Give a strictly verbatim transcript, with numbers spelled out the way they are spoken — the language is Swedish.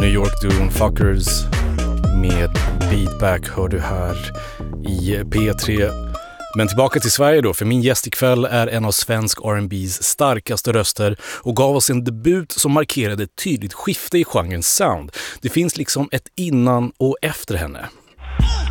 New York Doom Fuckers med Beatback hör du här i P tre. Men tillbaka till Sverige då, för min gäst ikväll är en av svensk R and B's starkaste röster och gav oss en debut som markerade ett tydligt skifte i genrens sound. Det finns liksom ett innan och efter henne.